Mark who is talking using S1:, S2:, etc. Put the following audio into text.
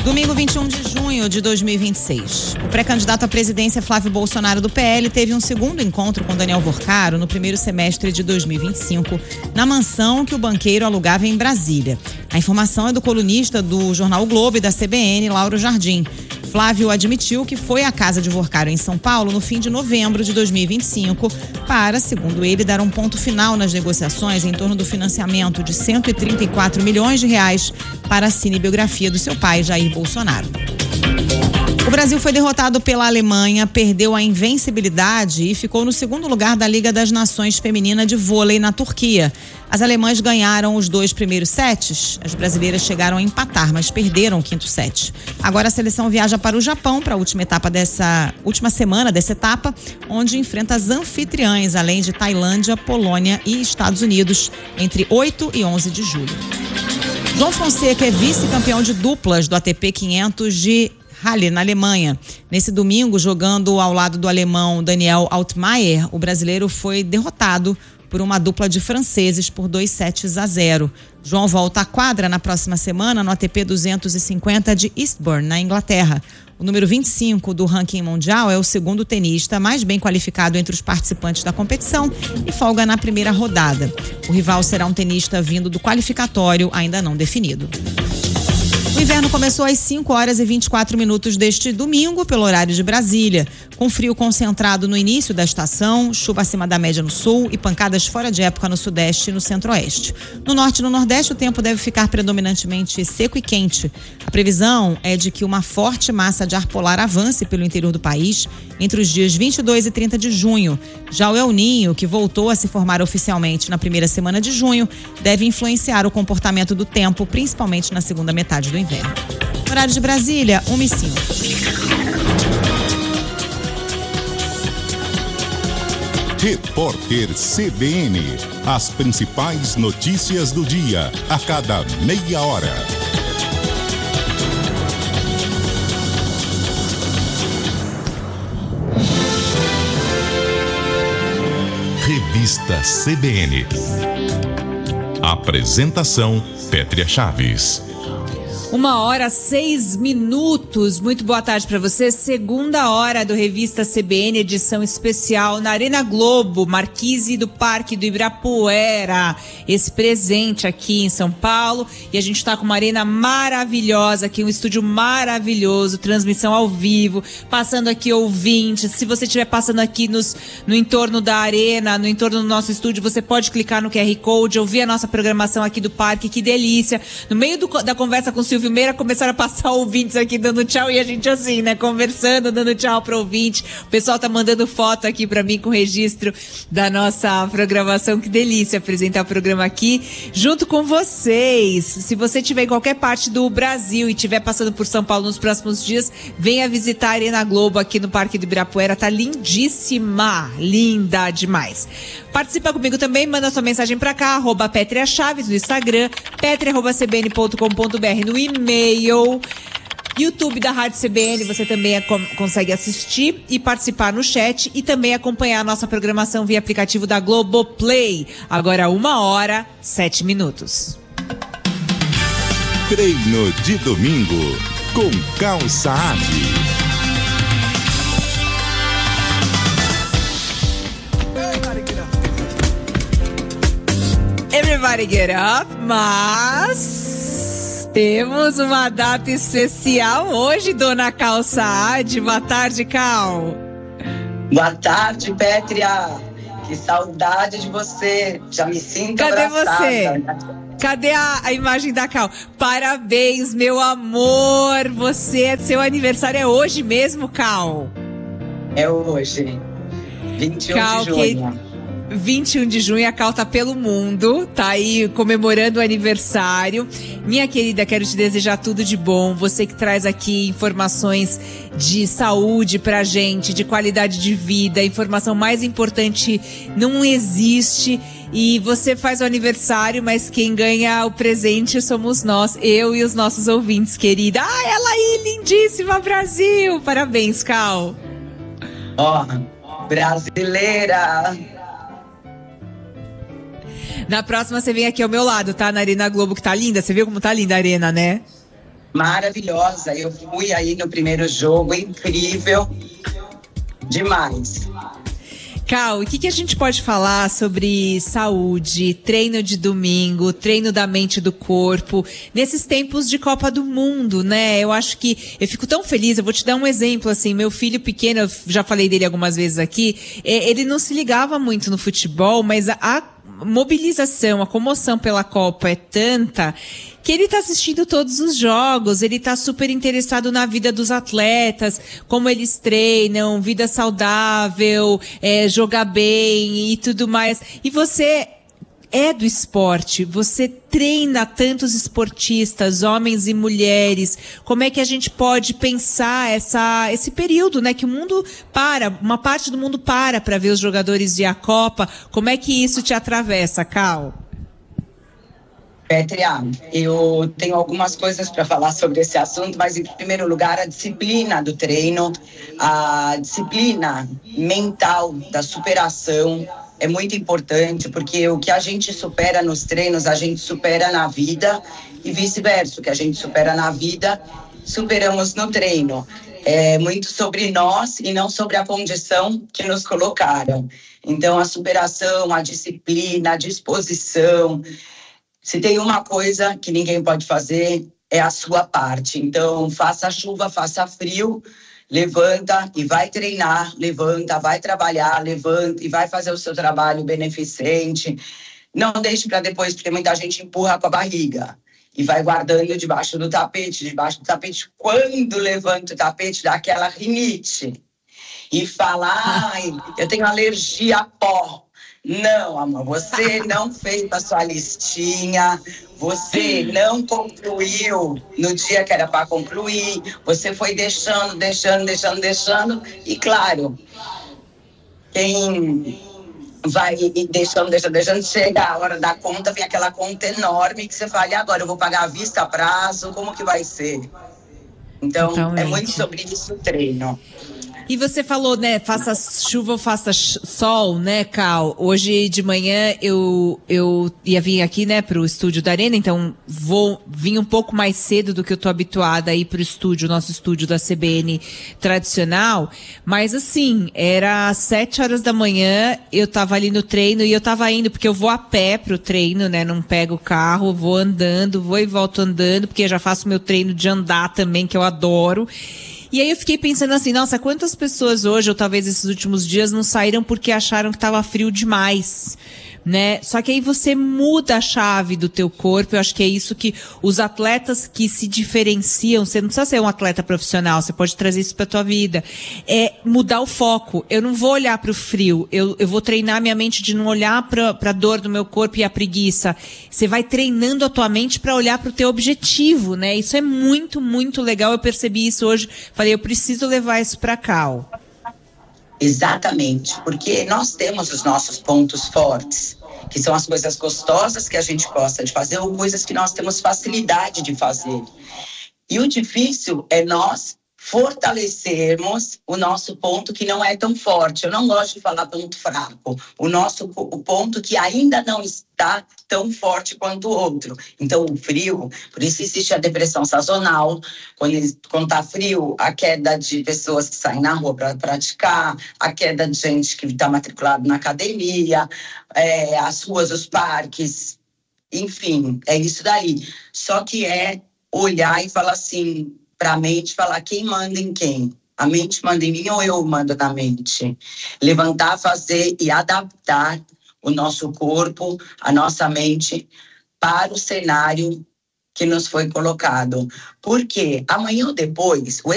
S1: Domingo 21 de junho de 2026. O pré-candidato à presidência Flávio Bolsonaro do PL teve um segundo encontro com Daniel Worcaro no primeiro semestre de 2025, na mansão que o banqueiro alugava em Brasília. A informação é do colunista do jornal o Globo e da CBN, Lauro Jardim. Flávio admitiu que foi à casa de Worcaro em São Paulo no fim de novembro de 2025 para, segundo ele, dar um ponto final nas negociações em torno do financiamento de 134 milhões de reais para a cinebiografia do seu pai, Jair Bolsonaro. O Brasil foi derrotado pela Alemanha, perdeu a invencibilidade e ficou no segundo lugar da Liga das Nações Feminina de Vôlei na Turquia. As alemãs ganharam os 2 primeiros sets, as brasileiras chegaram a empatar, mas perderam o quinto set. Agora a seleção viaja para o Japão para a última semana dessa etapa, onde enfrenta as anfitriãs, além de Tailândia, Polônia e Estados Unidos, entre 8 e 11 de julho. João Fonseca é vice-campeão de duplas do ATP 500 de Halle, na Alemanha. Nesse domingo, jogando ao lado do alemão Daniel Altmaier, o brasileiro foi derrotado por uma dupla de franceses por 2-0. João volta à quadra na próxima semana no ATP 250 de Eastbourne, na Inglaterra. O número 25 do ranking mundial é o segundo tenista mais bem qualificado entre os participantes da competição e folga na primeira rodada. O rival será um tenista vindo do qualificatório ainda não definido. O inverno começou às 5 horas e 24 minutos deste domingo, pelo horário de Brasília. Com frio concentrado no início da estação, chuva acima da média no sul e pancadas fora de época no sudeste e no centro-oeste. No norte e no nordeste, o tempo deve ficar predominantemente seco e quente. A previsão é de que uma forte massa de ar polar avance pelo interior do país entre os dias 22 e 30 de junho. Já o El Niño, que voltou a se formar oficialmente na primeira semana de junho, deve influenciar o comportamento do tempo, principalmente na segunda metade do inverno. Horário de Brasília, 1h05.
S2: Repórter CBN. As principais notícias do dia, a cada meia hora. Revista CBN. Apresentação: Pétria Chaves.
S3: 1h06. Muito boa tarde para você. Segunda hora do Revista CBN, edição especial na Arena Globo, Marquise do Parque do Ibirapuera. Esse presente aqui em São Paulo. E a gente está com uma arena maravilhosa aqui, um estúdio maravilhoso, transmissão ao vivo, passando aqui ouvintes. Se você estiver passando aqui no entorno da arena, no entorno do nosso estúdio, você pode clicar no QR Code, ouvir a nossa programação aqui do parque. Que delícia. No meio da conversa com o Silvio Meira, começaram a passar ouvintes aqui dando tchau e a gente assim, né, conversando, dando tchau para ouvinte. O pessoal tá mandando foto aqui para mim com registro da nossa programação. Que delícia apresentar o programa aqui junto com vocês. Se você estiver em qualquer parte do Brasil e estiver passando por São Paulo nos próximos dias, venha visitar a Arena Globo aqui no Parque do Ibirapuera. Tá lindíssima, linda demais. Participa comigo também, manda sua mensagem para cá, @Pétria Chaves no Instagram, petria@cbn.com.br no e-mail, YouTube da Rádio CBN, você também consegue assistir e participar no chat e também acompanhar a nossa programação via aplicativo da Globoplay. Agora 1h07.
S2: Treino de domingo com Cal Saad.
S3: Everybody get up, mas temos uma data especial hoje, dona Cal Saad. Boa tarde, Cal.
S4: Boa tarde, Pétria. Que saudade de você. Já me sinto abraçada.
S3: Cadê você? Cadê a imagem da Cal? Parabéns, meu amor. Seu aniversário é hoje mesmo, Cal?
S4: É hoje. 21
S3: Cal,
S4: de junho.
S3: 21 de junho, a Cal tá pelo mundo, tá aí comemorando o aniversário. Minha querida, quero te desejar tudo de bom. Você que traz aqui informações de saúde pra gente, de qualidade de vida. A informação mais importante não existe. E você faz o aniversário, mas quem ganha o presente somos nós, eu e os nossos ouvintes, querida. Ah, ela aí, lindíssima, Brasil! Parabéns, Cal.
S4: Ó, brasileira!
S3: Na próxima você vem aqui ao meu lado, tá? Na Arena Globo, que tá linda. Você viu como tá linda a arena, né?
S4: Maravilhosa. Eu fui aí no primeiro jogo, incrível, demais.
S3: Cal, o que a gente pode falar sobre saúde, treino de domingo, treino da mente e do corpo, nesses tempos de Copa do Mundo, né? Eu acho que eu fico tão feliz, eu vou te dar um exemplo, assim, meu filho pequeno, eu já falei dele algumas vezes aqui, ele não se ligava muito no futebol, mas a mobilização, a comoção pela Copa é tanta que ele está assistindo todos os jogos, ele está super interessado na vida dos atletas, como eles treinam, vida saudável, jogar bem e tudo mais. E você é do esporte, você treina tantos esportistas, homens e mulheres. Como é que a gente pode pensar esse período, né, que o mundo para, uma parte do mundo para ver os jogadores ir à Copa? Como é que isso te atravessa, Cal?
S4: Pétria, eu tenho algumas coisas para falar sobre esse assunto, mas em primeiro lugar a disciplina do treino, a disciplina mental da superação é muito importante, porque o que a gente supera nos treinos, a gente supera na vida e vice-versa. O que a gente supera na vida, superamos no treino. É muito sobre nós e não sobre a condição que nos colocaram. Então, a superação, a disciplina, a disposição. Se tem uma coisa que ninguém pode fazer, é a sua parte. Então, faça chuva, faça frio, levanta e vai treinar, levanta, vai trabalhar, levanta e vai fazer o seu trabalho beneficente. Não deixe para depois, porque muita gente empurra com a barriga e vai guardando debaixo do tapete. Quando levanta o tapete, dá aquela rinite e fala, ai, eu tenho alergia a pó. Não, amor, você não fez a sua listinha, você não concluiu no dia que era para concluir, você foi deixando, e claro, quem vai deixando, chega a hora da conta, vem aquela conta enorme que você fala, e agora eu vou pagar à vista, a prazo, como que vai ser? Então, totalmente. É muito sobre isso o treino.
S3: E você falou, né, faça chuva ou faça sol, né, Cal? Hoje de manhã eu ia vir aqui, né, pro estúdio da Arena, então vim um pouco mais cedo do que eu tô habituada a ir pro estúdio, nosso estúdio da CBN tradicional, mas assim, era 7 horas da manhã, eu tava ali no treino e eu tava indo, porque eu vou a pé pro treino, né, não pego o carro, vou andando, vou e volto andando, porque eu já faço meu treino de andar também, que eu adoro. E aí eu fiquei pensando assim, nossa, quantas pessoas hoje, ou talvez esses últimos dias, não saíram porque acharam que estava frio demais, né? Só que aí você muda a chave do teu corpo, eu acho que é isso que os atletas que se diferenciam, você não precisa ser um atleta profissional, você pode trazer isso pra tua vida, é mudar o foco. Eu não vou olhar pro frio, eu vou treinar minha mente de não olhar pra dor do meu corpo e a preguiça. Você vai treinando a tua mente pra olhar pro teu objetivo, né? Isso é muito, muito legal, eu percebi isso hoje, falei, eu preciso levar isso pra cá.
S4: Exatamente, porque nós temos os nossos pontos fortes, que são as coisas gostosas que a gente gosta de fazer ou coisas que nós temos facilidade de fazer. E o difícil é nós fortalecermos o nosso ponto que não é tão forte. Eu não gosto de falar ponto fraco. O ponto que ainda não está tão forte quanto o outro. Então, o frio, por isso existe a depressão sazonal. Quando está frio, a queda de pessoas que saem na rua para praticar, a queda de gente que está matriculado na academia, as ruas, os parques, enfim, é isso daí. Só que é olhar e falar assim, para a mente, falar quem manda em quem. A mente manda em mim ou eu mando na mente? Levantar, fazer e adaptar o nosso corpo, a nossa mente para o cenário que nos foi colocado. Porque amanhã ou depois, o